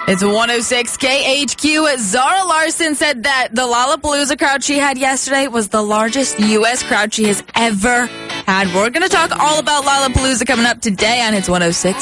It's 106 KHQ. Zara Larson said that the Lollapalooza crowd she had yesterday was the largest U.S. crowd she has ever had. We're going to talk all about Lollapalooza coming up today on Hits 106.